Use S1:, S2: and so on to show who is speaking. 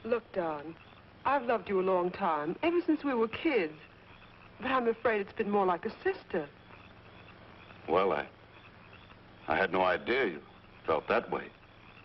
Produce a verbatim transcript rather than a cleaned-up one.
S1: Look, Don, I've loved you a long time, ever since we were kids. But I'm afraid it's been more like a sister.
S2: Well, I... I had no idea you felt that way.